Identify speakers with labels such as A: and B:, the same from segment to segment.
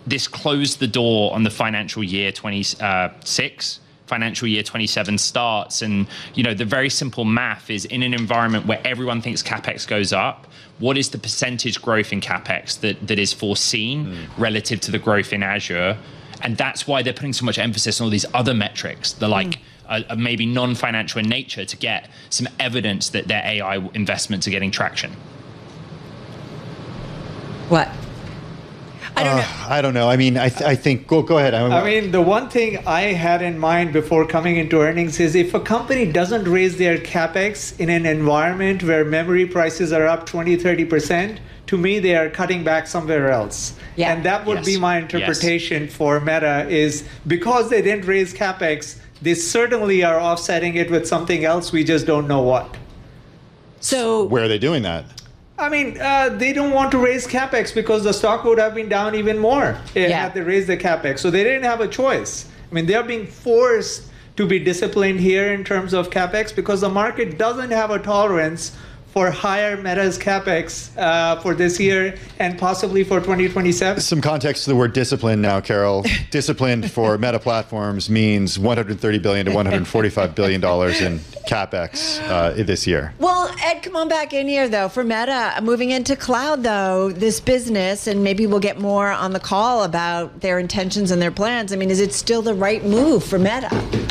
A: this closed the door on the financial year 26. Financial year 27 starts, and the very simple math is, in an environment where everyone thinks capex goes up, what is the percentage growth in capex that is foreseen relative to the growth in Azure? And that's why they're putting so much emphasis on all these other metrics, maybe non-financial in nature, to get some evidence that their AI investments are getting traction.
B: What? I don't know. I mean, I think, go ahead.
C: I mean, the one thing I had in mind before coming into earnings is, if a company doesn't raise their capex in an environment where memory prices are up 20, 30%, to me, they are cutting back somewhere else. Yeah. And that would be my interpretation for Meta, is because they didn't raise capex, they certainly are offsetting it with something else. We just don't know what.
B: So
D: where are they doing that?
C: I mean, they don't want to raise capex because the stock would have been down even more had they raised the capex. So they didn't have a choice. I mean, they're being forced to be disciplined here in terms of capex because the market doesn't have a tolerance for higher Meta's capex for this year and possibly for 2027.
D: Some context to the word discipline now, Carol. Disciplined for Meta Platforms means $130 billion to $145 billion in capex this year.
B: Well, Ed, come on back in here, though. For Meta, moving into cloud, though, this business, and maybe we'll get more on the call about their intentions and their plans. I mean, is it still the right move for Meta?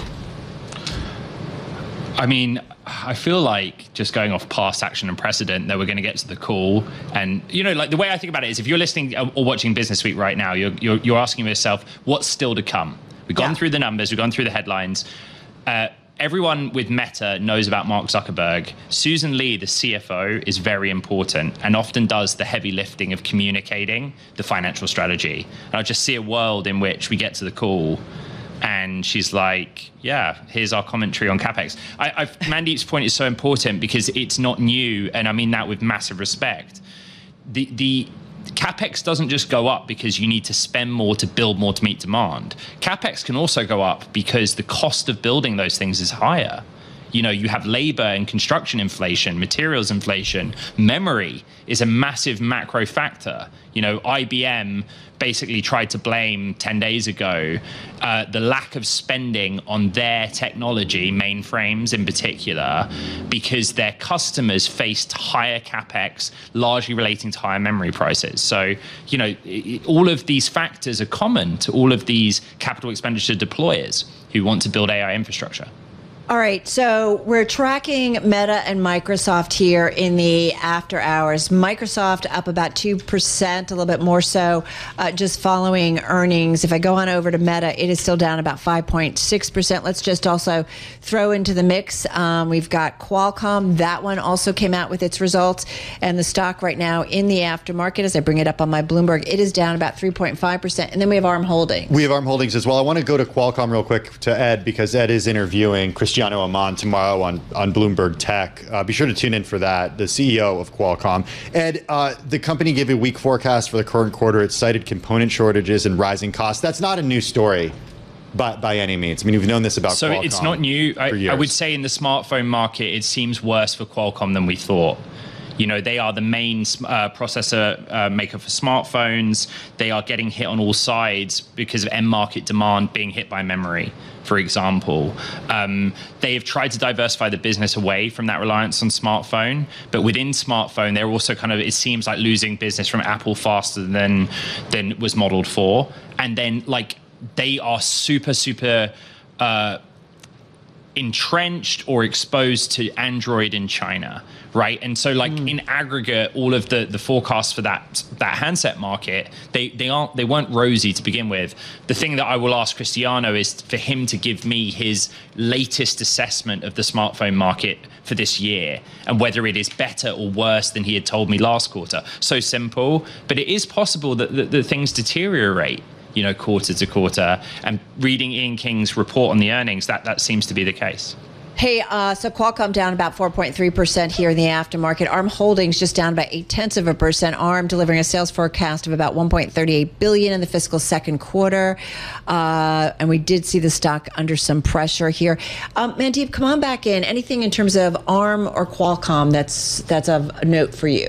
A: I mean, I feel like, just going off past action and precedent, that we're going to get to the call. And, like, the way I think about it is, if you're listening or watching Business Week right now, you're asking yourself, what's still to come? We've gone through the numbers, we've gone through the headlines. Everyone with Meta knows about Mark Zuckerberg. Susan Lee, the CFO, is very important and often does the heavy lifting of communicating the financial strategy. And I just see a world in which we get to the call and she's like, yeah, here's our commentary on capex. Mandeep's point is so important because it's not new, and I mean that with massive respect. The capex doesn't just go up because you need to spend more to build more to meet demand. Capex can also go up because the cost of building those things is higher. You have labor and construction inflation, materials inflation. Memory is a massive macro factor. IBM basically tried to blame 10 days ago the lack of spending on their technology, mainframes in particular, because their customers faced higher capex, largely relating to higher memory prices. So, all of these factors are common to all of these capital expenditure deployers who want to build AI infrastructure.
B: All right, so we're tracking Meta and Microsoft here in the after hours. Microsoft up about 2%, a little bit more so, just following earnings. If I go on over to Meta, it is still down about 5.6%. Let's just also throw into the mix, we've got Qualcomm. That one also came out with its results, and the stock right now in the aftermarket, as I bring it up on my Bloomberg, it is down about 3.5%. And then we have ARM Holdings.
D: We have ARM Holdings as well. I want to go to Qualcomm real quick to Ed, because Ed is interviewing Cristiano Amon tomorrow on Bloomberg Tech. Be sure to tune in for that, the CEO of Qualcomm. Ed, the company gave a weak forecast for the current quarter. It cited component shortages and rising costs. That's not a new story by any means. I mean, we've known this about Qualcomm.
A: So it's not new. I would say in the smartphone market, it seems worse for Qualcomm than we thought. They are the main processor maker for smartphones. They are getting hit on all sides because of end market demand being hit by memory, for example. They have tried to diversify the business away from that reliance on smartphone. But within smartphone, they're also it seems like losing business from Apple faster than was modeled for. And then, they are super entrenched or exposed to Android in China, right? And so in aggregate, all of the forecasts for that handset market, they weren't rosy to begin with. The thing that I will ask Cristiano is for him to give me his latest assessment of the smartphone market for this year and whether it is better or worse than he had told me last quarter. So simple, but it is possible that things deteriorate, quarter to quarter. And reading Ian King's report on the earnings, that seems to be the case.
B: Hey, so Qualcomm down about 4.3% here in the aftermarket. ARM Holdings just down about 0.8%. ARM delivering a sales forecast of about $1.38 billion in the fiscal second quarter. And we did see the stock under some pressure here. Mandeep, come on back in. Anything in terms of ARM or Qualcomm that's of note for you?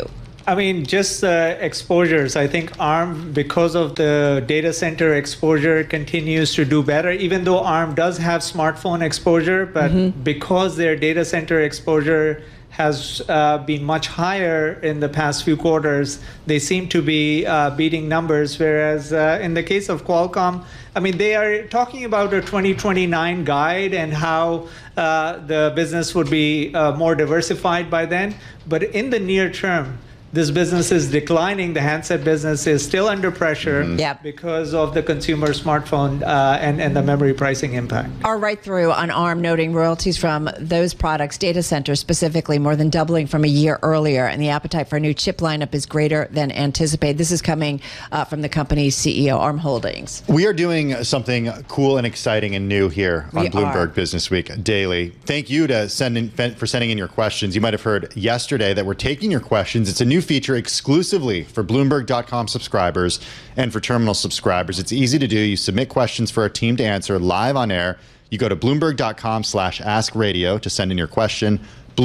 C: I mean, just exposures. I think ARM, because of the data center exposure, continues to do better, even though ARM does have smartphone exposure, but because their data center exposure has been much higher in the past few quarters, they seem to be beating numbers. Whereas in the case of Qualcomm, I mean, they are talking about a 2029 guide and how the business would be more diversified by then. But in the near term, this business is declining. The handset business is still under pressure because of the consumer smartphone and the memory pricing impact.
B: Our right through on ARM noting royalties from those products, data centers specifically, more than doubling from a year earlier, and the appetite for a new chip lineup is greater than anticipated. This is coming from the company's CEO, ARM Holdings.
D: We are doing something cool and exciting and new here on Bloomberg Business Week Daily. Thank you for sending in your questions. You might have heard yesterday that we're taking your questions. It's a new feature exclusively for Bloomberg.com subscribers and for Terminal subscribers. It's easy to do. You submit questions for our team to answer live on air. You go to Bloomberg.com/AskRadio to send in your question.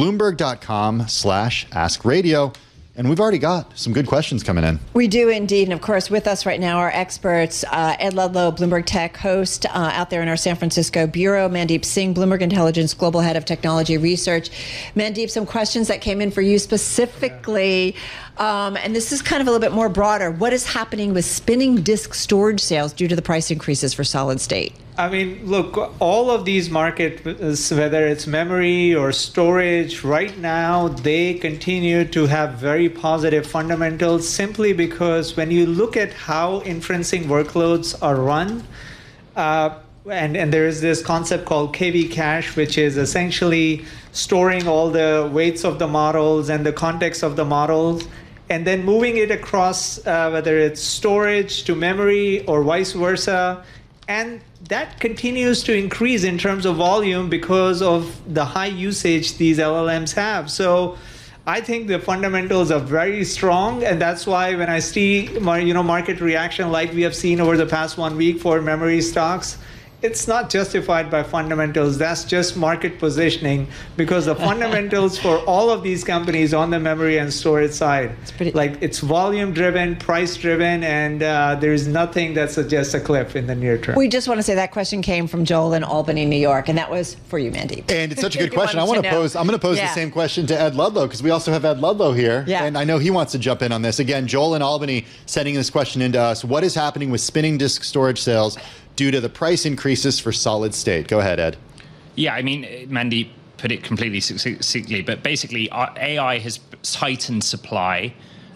D: Bloomberg.com/AskRadio. And we've already got some good questions coming in.
B: We do indeed. And of course, with us right now are experts, Ed Ludlow, Bloomberg Tech host out there in our San Francisco bureau, Mandeep Singh, Bloomberg Intelligence Global Head of Technology Research. Mandeep, some questions that came in for you specifically. And this is kind of a little bit more broader. What is happening with spinning disk storage sales due to the price increases for solid state?
C: I mean, look, all of these markets, whether it's memory or storage, right now, they continue to have very positive fundamentals simply because when you look at how inferencing workloads are run, and there is this concept called KV cache, which is essentially storing all the weights of the models and the context of the models, and then moving it across, whether it's storage to memory or vice versa. And that continues to increase in terms of volume because of the high usage these LLMs have. So I think the fundamentals are very strong, and that's why when I see market reaction like we have seen over the past 1 week for memory stocks, it's not justified by fundamentals. That's just market positioning, because the fundamentals for all of these companies on the memory and storage side, it's volume driven, price driven, and there's nothing that suggests a cliff in the near term.
B: We just want to say that question came from Joel in Albany, New York, and that was for you, Mandeep.
D: And it's such a good question. I'm going to pose the same question to Ed Ludlow, because we also have Ed Ludlow here, and I know he wants to jump in on this. Again, Joel in Albany sending this question into us. What is happening with spinning disk storage sales due to the price increases for solid state? Go ahead, Ed.
A: Yeah, I mean, Mandeep put it completely succinctly, but basically AI has tightened supply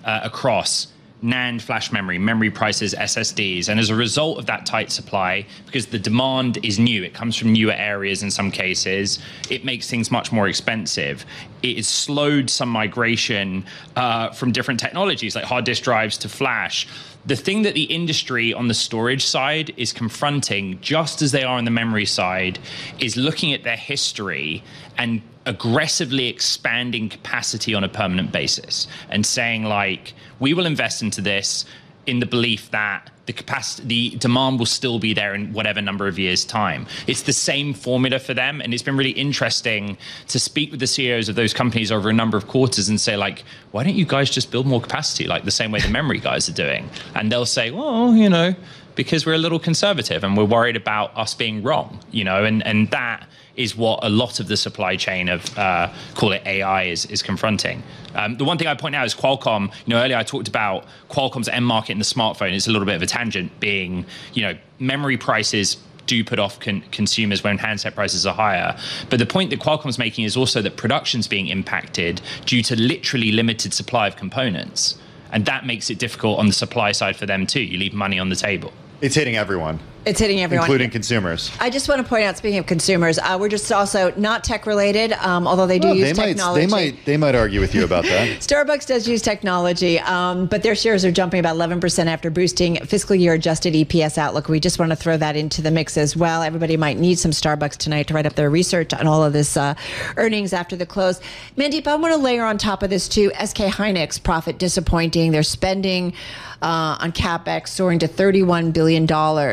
A: across NAND, flash memory prices, SSDs. And as a result of that tight supply, because the demand is new, it comes from newer areas in some cases, it makes things much more expensive. It has slowed some migration from different technologies like hard disk drives to flash. The thing that the industry on the storage side is confronting, just as they are on the memory side, is looking at their history and aggressively expanding capacity on a permanent basis and saying, like, we will invest into this in the belief that the demand will still be there in whatever number of years' time. It's the same formula for them, and it's been really interesting to speak with the CEOs of those companies over a number of quarters and say, like, why don't you guys just build more capacity, like the same way the memory guys are doing? And they'll say, well, because we're a little conservative and we're worried about us being wrong, and that is what a lot of the supply chain of, call it AI, is confronting. The one thing I point out is Qualcomm. Earlier I talked about Qualcomm's end market in the smartphone. It's a little bit of a tangent, being, memory prices do put off consumers when handset prices are higher. But the point that Qualcomm's making is also that production's being impacted due to literally limited supply of components. And that makes it difficult on the supply side for them too. You leave money on the table.
D: It's hitting everyone.
B: It's hitting everyone,
D: including consumers.
B: I just want to point out, speaking of consumers, we're just also not tech related, although they do use technology.
D: They might argue with you about that.
B: Starbucks does use technology, but their shares are jumping about 11% after boosting fiscal year adjusted EPS outlook. We just want to throw that into the mix as well. Everybody might need some Starbucks tonight to write up their research on all of this earnings after the close. Mandeep, I want to layer on top of this too. SK Hynix profit disappointing. They're spending on CapEx soaring to $31 billion.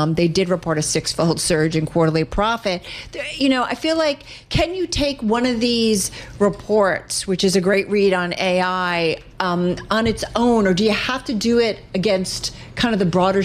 B: They did report a six-fold surge in quarterly profit. I feel like, can you take one of these reports, which is a great read on AI, on its own, or do you have to do it against kind of the broader